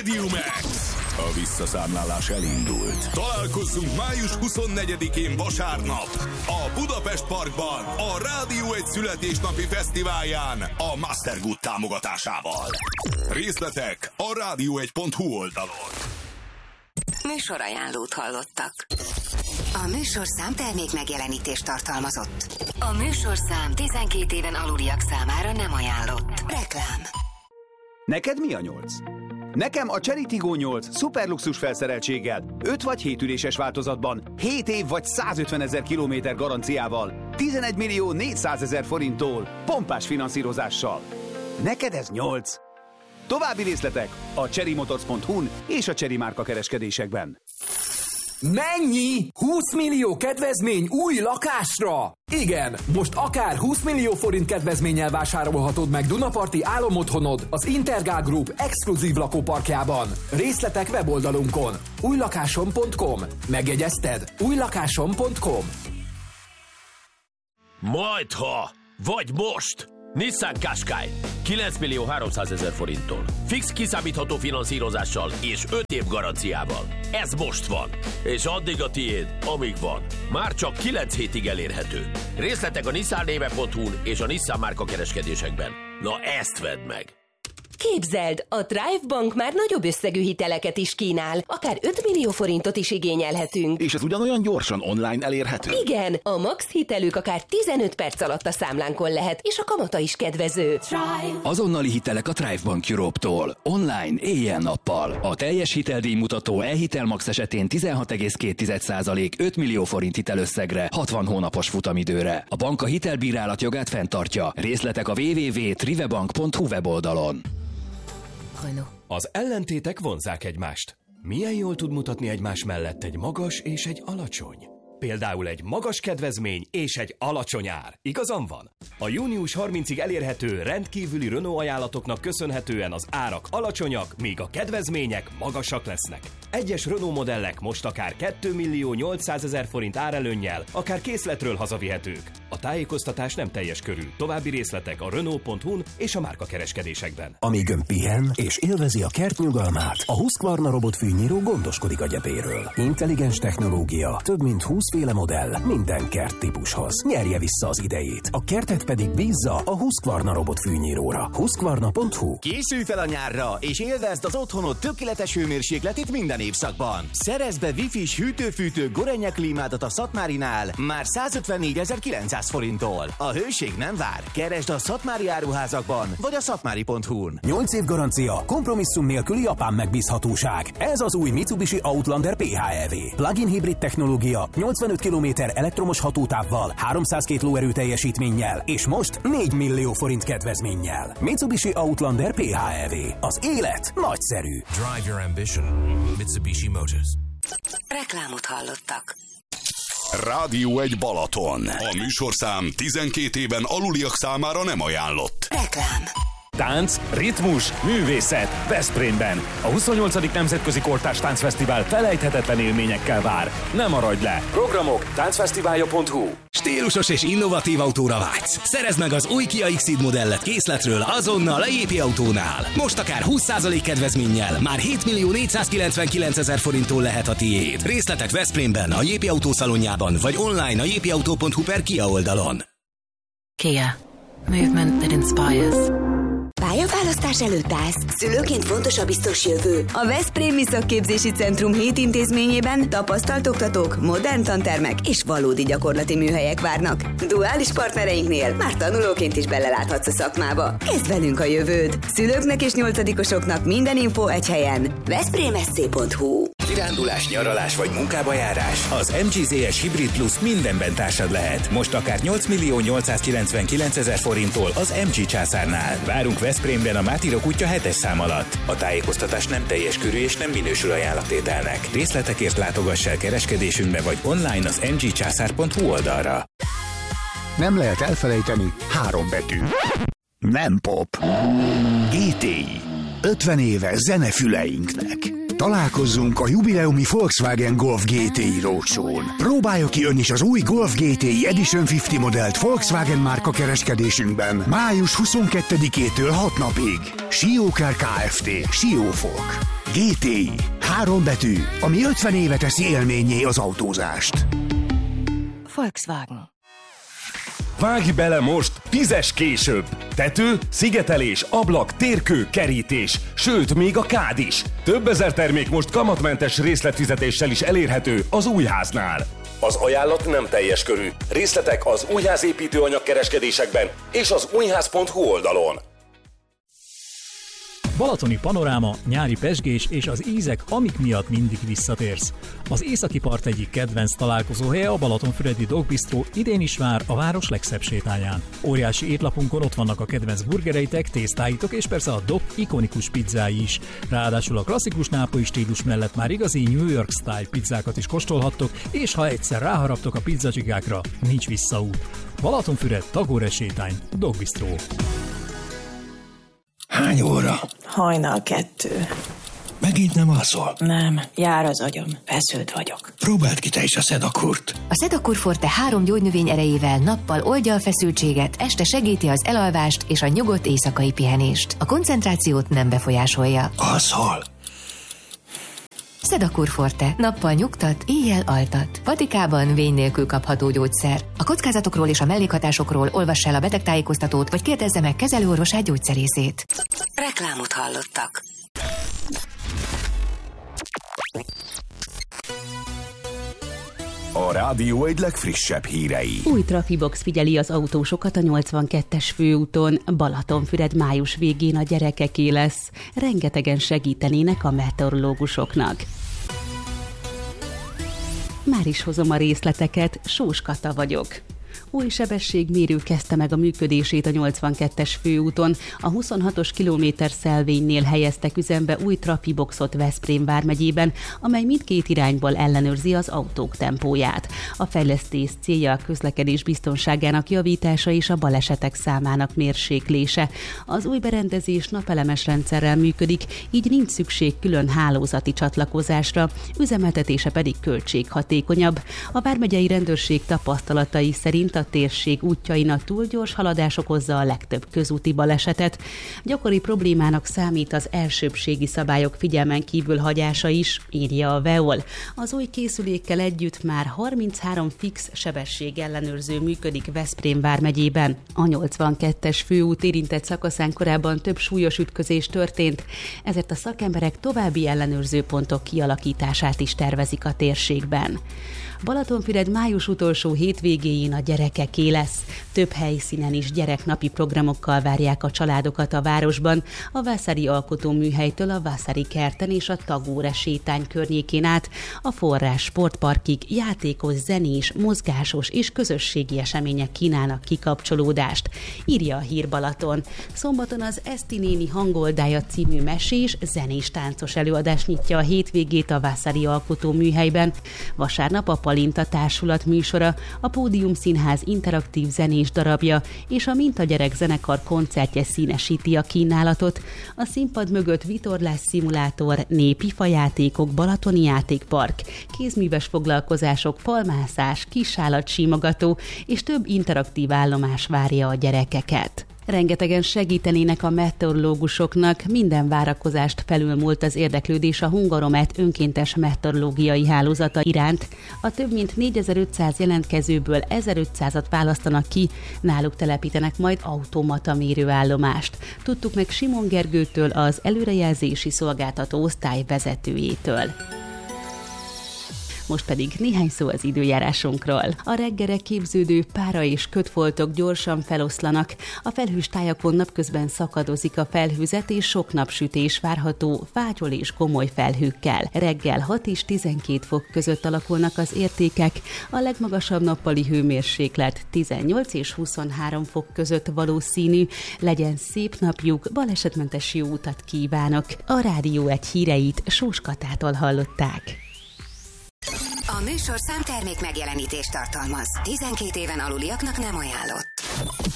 Stadium X. A visszaszámlálás elindult. Találkozzunk május 24-én vasárnap a Budapest Parkban a Rádió egy születésnapi fesztiválján a Mastergood támogatásával. Részletek a radio1.hu oldalon. Műsorajánlót hallottak. A műsorszám termék megjelenítést tartalmazott. A műsorszám 12 éven aluliak számára nem ajánlott. Reklám. Neked mi a 8? Nekem a Chery Tiggo 8 szuperluxus felszereltséggel, 5 vagy 7 üléses változatban, 7 év vagy 150 000 kilométer garanciával, 11 millió 400 000 forinttól, pompás finanszírozással. Neked ez 8. További részletek a cherrymotors.hu-n és a Chery márka kereskedésekben. Mennyi? 20 millió kedvezmény új lakásra? Igen, most akár 20 millió forint kedvezménnyel vásárolhatod meg Dunaparti álomotthonod az Intergál Group exkluzív lakóparkjában. Részletek weboldalunkon. újlakásom.com. Megjegyezted? újlakásom.com. Majdha, vagy most! Nissan Qashqai 9 millió 300 000 forinttól. Fix kiszámítható finanszírozással és 5 év garanciával. Ez most van. És addig a tiéd, amíg van. Már csak 9 hétig elérhető. Részletek a nissannéve.hu-n és a Nissan márka kereskedésekben. Na ezt vedd meg! Képzeld, a Thrive Bank már nagyobb összegű hiteleket is kínál, akár 5 millió forintot is igényelhetünk. És ez ugyanolyan gyorsan online elérhető? Igen, a Max hitelük akár 15 perc alatt a számlánkon lehet, és a kamata is kedvező. Thrive. Azonnali hitelek a Thrive Bank Europe-tól. Online, éjjel-nappal. A teljes hiteldíjmutató e-hitel Max esetén 16,2% 5 millió forint hitelösszegre, 60 hónapos futamidőre. A bank a hitelbírálat jogát fenntartja. Részletek a www.trivebank.hu weboldalon. Az ellentétek vonzzák egymást. Milyen jól tud mutatni egymás mellett egy magas és egy alacsony? Például egy magas kedvezmény és egy alacsony ár. Igazam van? A június 30-ig elérhető rendkívüli Renault ajánlatoknak köszönhetően az árak alacsonyak, míg a kedvezmények magasak lesznek. Egyes Renault modellek most akár 2 millió 800 000 forint árelőnnyel, akár készletről hazavihetők. A tájékoztatás nem teljes körű. További részletek a Renault.hu-n és a márkakereskedésekben. Amíg ön pihen és élvezi a kert nyugalmát, a Husqvarna robotfűnyíró gondoskodik a gyepéről. Intelligens technológia, több mint 20 féle modell, minden kert típushoz. Nyerje vissza az idejét. A kertet pedig bízza a Husqvarna robotfűnyíróra. Husqvarna.hu. Készülj fel a nyárra, és élvezd az otthonod tökéletes hőmérsékletét minden évszakban. Szerezd be Wi-Fi-s hűtő-fűtő Gorenje klímádat a Szatmárinál már 154 900 forinttól. A hőség nem vár. Keresd a szatmári áruházakban, vagy a szatmári.hu-n. 8 év garancia, kompromisszum nélküli japán megbízhatóság. Ez az új Mitsubishi Outlander PHEV. Plug-in hibrid technológia, 85 km elektromos hatótávval, 302 lóerő teljesítménnyel, és most 4 millió forint kedvezménnyel. Mitsubishi Outlander PHEV. Az élet nagyszerű. Drive your ambition. Mitsubishi Motors. Reklámot hallottak. Rádió egy Balaton. A műsorszám 12 éven aluliak számára nem ajánlott. Reklám. Tánc, ritmus, művészet Veszprémben. A 28. Nemzetközi Kortárs Táncfesztivál felejthetetlen élményekkel vár. Ne maradj le! Programok táncfesztiválja.hu. Stílusos és innovatív autóra vágysz. Szerezd meg az új Kia Xceed modellet készletről azonnal a JP Autónál. Most akár 20% kedvezménnyel már 7 millió 499 000 forinttól lehet a tiéd. Részletek Veszprémben, a JP Autó szalonjában, vagy online a jpauto.hu/Kia oldalon. Kia. Movement that inspires. Pályaválasztás előtt állsz? Szülőként fontos a biztos jövő. A Veszprémi Szakképzési Centrum 7 intézményében tapasztalt oktatók, modern tantermek és valódi gyakorlati műhelyek várnak. Duális partnereinknél már tanulóként is beleláthatsz a szakmába. Kezd velünk a jövőd! Szülőknek és nyolcadikosoknak minden info egy helyen. veszprémszc.hu. Kirándulás, nyaralás vagy munkába járás? Az MG-ZS Hybrid Plus mindenben társad lehet. Most akár 8 millió 899 000 forinttól az MG császárnál. Várunk Veszprémben a Mátírok útja 7-es szám alatt. A tájékoztatás nem teljes körű és nem minősül ajánlattételnek. Részletekért látogass el kereskedésünkbe vagy online az mgcsászár.hu oldalra. Nem lehet elfelejteni 3 betű. Nem pop. GTI. 50 éve zenefüleinknek. Találkozzunk a jubileumi Volkswagen Golf GTI Roadshow-n. Próbálja ki ön is az új Golf GTI Edition 50 modellt Volkswagen márka kereskedésünkben május 22-től 6 napig. Siókár Kft. Siófok. GTI. 3 betű, ami 50 éve teszi élménnyé az autózást. Volkswagen. Vágj bele most 10-es később! Tető, szigetelés, ablak, térkő, kerítés, sőt, még a kád is. Több ezer termék most kamatmentes részletfizetéssel is elérhető az Újháznál. Az ajánlat nem teljes körű. Részletek az Újház építőanyag kereskedésekben és az újház.hu oldalon. Balatoni panoráma, nyári pezsgés és az ízek, amik miatt mindig visszatérsz. Az északi part egyik kedvenc találkozóhelye a Balatonfüredi Dog Bistro idén is vár a város legszebb sétáján. Óriási étlapunkon ott vannak a kedvenc burgereitek, tésztáitok és persze a Dog ikonikus pizzái is. Ráadásul a klasszikus nápolyi stílus mellett már igazi New York style pizzákat is kóstolhattok, és ha egyszer ráharaptok a pizzacsigákra, nincs visszaút. Balatonfüred, Tagore sétány, Dog Bistro. Hány óra? Hajnal 2. Megint nem alszol? Nem, jár az agyam, feszült vagyok. Próbáld ki te is a Sedakurt. A Sedakur Forte 3 gyógynövény erejével nappal oldja a feszültséget, este segíti az elalvást és a nyugodt éjszakai pihenést. A koncentrációt nem befolyásolja. Alszol? Sedakur Forte. Nappal nyugtat, éjjel altat. Patikában vény nélkül kapható gyógyszer. A kockázatokról és a mellékhatásokról olvass el a betegtájékoztatót, vagy kérdezze meg kezelőorvosát, gyógyszerészét. Reklámot hallottak. A rádió egy legfrissebb hírei. Új trafibox figyeli az autósokat a 82-es főúton. Balatonfüred május végén a gyerekeké lesz. Rengetegen segítenének a meteorológusoknak. Már is hozom a részleteket, Sós Kata vagyok. Új sebességmérő kezdte meg a működését a 82-es főúton. A 26-os kilométerszelvénynél helyeztek üzembe új trafiboxot Veszprém vármegyében, amely mindkét irányból ellenőrzi az autók tempóját. A fejlesztés célja a közlekedés biztonságának javítása és a balesetek számának mérséklése. Az új berendezés napelemes rendszerrel működik, így nincs szükség külön hálózati csatlakozásra, üzemeltetése pedig költséghatékonyabb. A vármegyei rendőrség tapasztalatai szerint a térség útjain a túl gyors haladás okozza a legtöbb közúti balesetet. Gyakori problémának számít az elsőbbségi szabályok figyelmen kívül hagyása is, írja a VEOL. Az új készülékkel együtt már 33 fix sebességellenőrző működik Veszprém vármegyében. A 82-es főút érintett szakaszán korábban több súlyos ütközés történt, ezért a szakemberek további ellenőrzőpontok kialakítását is tervezik a térségben. Balatonfüred május utolsó hétvégéjén a gyerekeké lesz. Több helyszínen is gyereknapi programokkal várják a családokat a városban, a Vászári Alkotóműhelytől a Vászári kerten és a Tagóre sétány környékén át, a Forrás sportparkig játékos, zenés, mozgásos és közösségi események kínálnak kikapcsolódást, írja a Hír Balaton. Szombaton az Eszti néni hangoldája című mesés, zenés táncos előadás nyitja a hétvégét a Vászári Alkotóműhelyben. Vasárnap a Palinta Társulat műsora, a Pódium Színház interaktív zenés darabja és a Mintagyerek zenekar koncertje színesíti a kínálatot. A színpad mögött vitorlás szimulátor, népi fajátékok, balatoni játékpark, kézműves foglalkozások, falmászás, kisállatsímogató és több interaktív állomás várja a gyerekeket. Rengetegen segítenének a meteorológusoknak, minden várakozást felülmúlt az érdeklődés a Hungaromet önkéntes meteorológiai hálózata iránt. A több mint 4500 jelentkezőből 1500-at választanak ki, náluk telepítenek majd automata mérőállomást. Tudtuk meg Simon Gergőtől, az előrejelzési szolgáltató osztály vezetőjétől. Most pedig néhány szó az időjárásunkról. A reggelre képződő pára és kötfoltok gyorsan feloszlanak. A felhős tájakon napközben szakadozik a felhőzet, és sok napsütés várható fátyol és komoly felhőkkel. Reggel 6 és 12 fok között alakulnak az értékek, a legmagasabb nappali hőmérséklet 18 és 23 fok között valószínű. Legyen szép napjuk, balesetmentes jó utat kívánok. A Rádió egy híreit Sós Katától hallották. A műsorszám termék megjelenítést tartalmaz. 12 éven aluliaknak nem ajánlott.